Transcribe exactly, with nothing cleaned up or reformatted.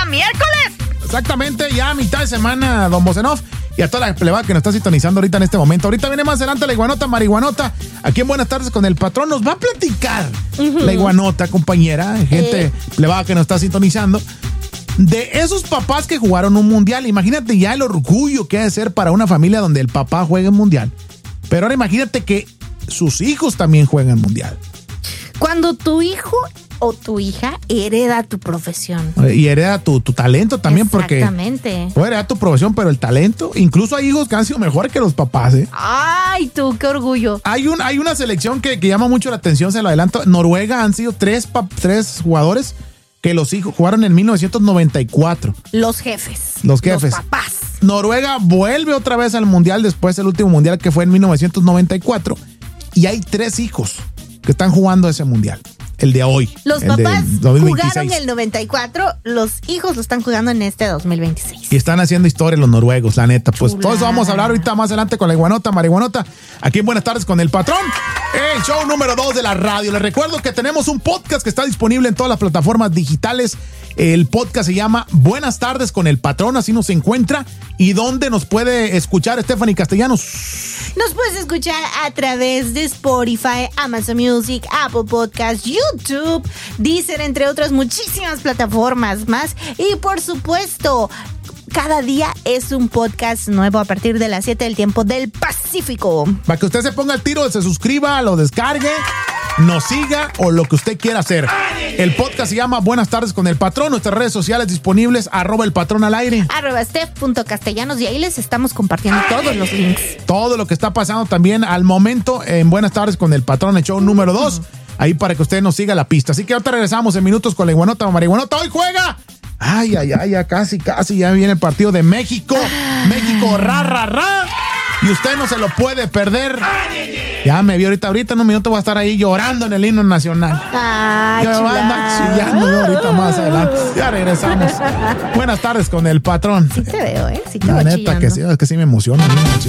miércoles. Exactamente, ya a mitad de semana, don Bocenov. Y a toda la plebada que nos está sintonizando ahorita en este momento. Ahorita viene más adelante la iguanota marihuanota. Aquí en Buenas Tardes con el Patrón nos va a platicar uh-huh. la iguanota, compañera, gente eh. plebada que nos está sintonizando, de esos papás que jugaron un mundial. Imagínate ya el orgullo que ha de ser para una familia donde el papá juegue en mundial. Pero ahora imagínate que sus hijos también juegan en mundial. Cuando tu hijo o tu hija hereda tu profesión. Y hereda tu, tu talento también. Exactamente. Porque puede heredar tu profesión, pero el talento, incluso hay hijos que han sido mejores que los papás, ¿eh? Ay, tú, qué orgullo. Hay, un, hay una selección que, que llama mucho la atención, se lo adelanto. Noruega han sido tres, tres jugadores que los hijos jugaron en mil novecientos noventa y cuatro. Los jefes. Los jefes. Los papás. Noruega vuelve otra vez al mundial después del último mundial que fue en mil novecientos noventa y cuatro. Y hay tres hijos que están jugando ese mundial. El de hoy. Los papás jugaron el noventa y cuatro, los hijos lo están jugando en este dos mil veintiséis. Y están haciendo historia los noruegos, la neta. Pues Chulada. Todo eso vamos a hablar ahorita más adelante con la iguanota, marihuanota. Aquí en Buenas Tardes con el Patrón. El show número dos de la radio. Les recuerdo que tenemos un podcast que está disponible en todas las plataformas digitales. El podcast se llama Buenas Tardes con el Patrón, así nos encuentra. ¿Y dónde nos puede escuchar Stephanie Castellanos? Nos puedes escuchar a través de Spotify, Amazon Music, Apple Podcasts, YouTube, Deezer, entre otras muchísimas plataformas más. Y por supuesto, cada día es un podcast nuevo a partir de las siete del tiempo del Pacífico. Para que usted se ponga al tiro, se suscriba, lo descargue, nos siga o lo que usted quiera hacer. El podcast se llama Buenas Tardes con el Patrón. Nuestras redes sociales disponibles, arroba el patrón al aire. Arroba steph.castellanos y ahí les estamos compartiendo todos los links. Todo lo que está pasando también al momento en Buenas Tardes con el Patrón, el show número dos. Ahí para que usted nos siga la pista. Así que ahorita regresamos en minutos con la iguanota o marihuanota. ¡Hoy juega! Ay, ay, ay, ya casi, casi ya viene el partido de México. México, ra, ra, ra. Y usted no se lo puede perder. Ya me vi ahorita, ahorita en un minuto voy a estar ahí llorando en el himno nacional. Ay, yo voy a andar chillando yo ahorita más adelante. Ya regresamos. Buenas tardes con el Patrón. Sí te veo, ¿eh? Sí te La veo neta chillando. que sí, es que sí me emociona.